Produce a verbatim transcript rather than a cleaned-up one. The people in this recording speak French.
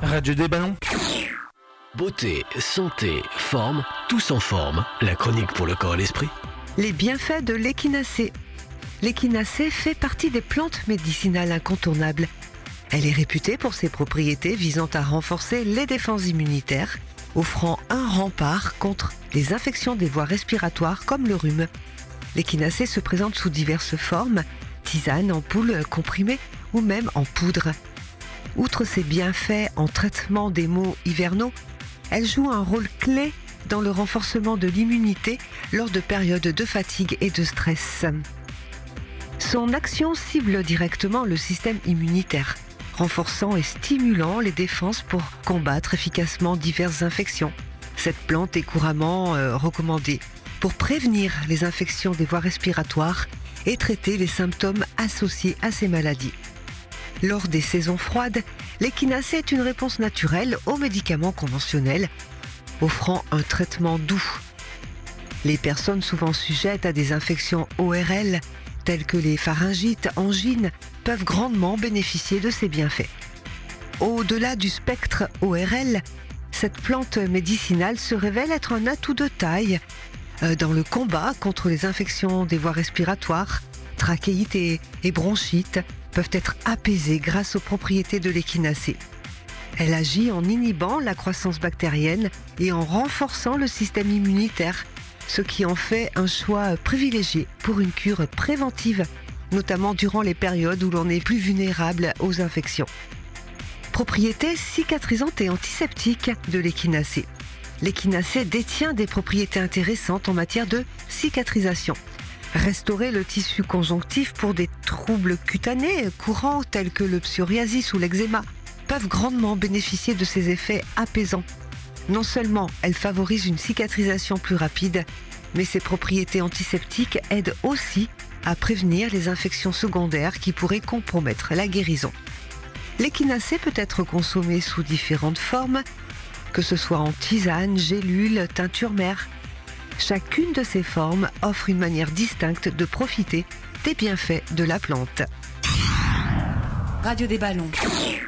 Radio des Ballons. Beauté, santé, forme, tous en forme. La chronique pour le corps et l'esprit. Les bienfaits de l'échinacée. L'échinacée fait partie des plantes médicinales incontournables. Elle est réputée pour ses propriétés visant à renforcer les défenses immunitaires, offrant un rempart contre les infections des voies respiratoires comme le rhume. L'échinacée se présente sous diverses formes, tisane, ampoule, comprimée ou même en poudre. Outre ses bienfaits en traitement des maux hivernaux, elle joue un rôle clé dans le renforcement de l'immunité lors de périodes de fatigue et de stress. Son action cible directement le système immunitaire, renforçant et stimulant les défenses pour combattre efficacement diverses infections. Cette plante est couramment euh, recommandée pour prévenir les infections des voies respiratoires et traiter les symptômes associés à ces maladies. Lors des saisons froides, l'échinacée est une réponse naturelle aux médicaments conventionnels, offrant un traitement doux. Les personnes souvent sujettes à des infections O R L, telles que les pharyngites, angines, peuvent grandement bénéficier de ces bienfaits. Au-delà du spectre O R L, cette plante médicinale se révèle être un atout de taille euh, dans le combat contre les infections des voies respiratoires. Trachéite et, et bronchite peuvent être apaisées grâce aux propriétés de l'échinacée. Elle agit en inhibant la croissance bactérienne et en renforçant le système immunitaire, ce qui en fait un choix privilégié pour une cure préventive, notamment durant les périodes où l'on est plus vulnérable aux infections. Propriétés cicatrisantes et antiseptiques de l'échinacée. L'échinacée détient des propriétés intéressantes en matière de cicatrisation. Restaurer le tissu conjonctif pour des troubles cutanés courants tels que le psoriasis ou l'eczéma peuvent grandement bénéficier de ces effets apaisants. Non seulement elle favorise une cicatrisation plus rapide, mais ses propriétés antiseptiques aident aussi à prévenir les infections secondaires qui pourraient compromettre la guérison. L'échinacée peut être consommée sous différentes formes, que ce soit en tisane, gélule, teinture mère. Chacune de ces formes offre une manière distincte de profiter des bienfaits de la plante. Radio des Ballons.